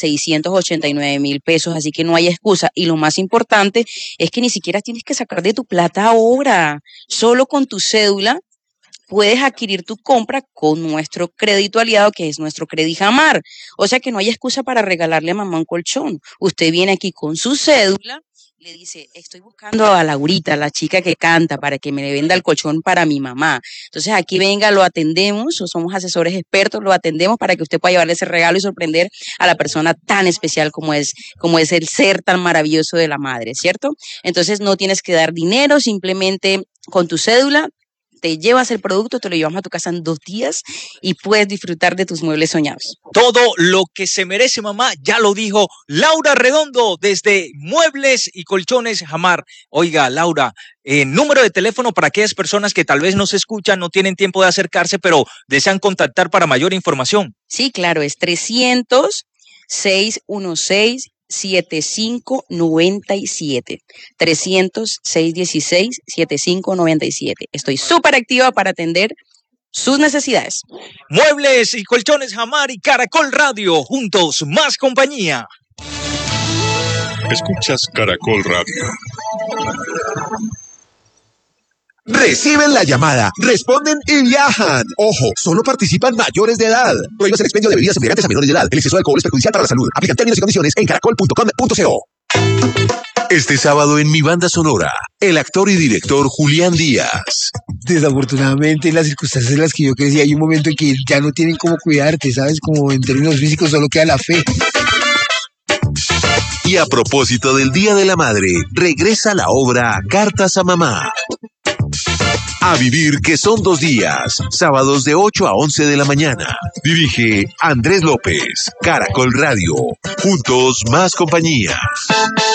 689,000 pesos, así que no hay excusa. Y lo más importante es que ni siquiera tienes que sacar de tu plata ahora, solo con tu cédula puedes adquirir tu compra con nuestro crédito aliado, que es nuestro Credijamar. O sea que no hay excusa para regalarle a mamá un colchón. Usted viene aquí con su cédula, le dice, estoy buscando a Laurita, la chica que canta, para que me le venda el colchón para mi mamá. Entonces aquí venga, lo atendemos, o somos asesores expertos, lo atendemos para que usted pueda llevarle ese regalo y sorprender a la persona tan especial como es el ser tan maravilloso de la madre, ¿cierto? Entonces no tienes que dar dinero, simplemente con tu cédula te llevas el producto, te lo llevamos a tu casa en 2 días y puedes disfrutar de tus muebles soñados. Todo lo que se merece mamá, ya lo dijo Laura Redondo desde Muebles y Colchones Jamar. Oiga, Laura, número de teléfono para aquellas personas que tal vez no se escuchan, no tienen tiempo de acercarse, pero desean contactar para mayor información. Sí, claro, es 300-616-7597. 300-616-7597. Estoy súper activa para atender sus necesidades. Muebles y Colchones Jamar y Caracol Radio, juntos más compañía. Escuchas Caracol Radio. Reciben la llamada, responden y viajan. Ojo, solo participan mayores de edad. Prohíbas el expendio de bebidas embriagantes a menores de edad. El exceso de alcohol es perjudicial para la salud. Aplican términos y condiciones en caracol.com.co. Este sábado en Mi Banda Sonora, el actor y director Julián Díaz. Desafortunadamente, en las circunstancias en las que yo crecí, hay un momento en que ya no tienen cómo cuidarte, ¿sabes? Como en términos físicos solo queda la fe. Y a propósito del Día de la Madre, regresa la obra Cartas a Mamá. A vivir, que son 2 días, sábados de 8 a 11 de la mañana. Dirige Andrés López, Caracol Radio. Juntos más compañía.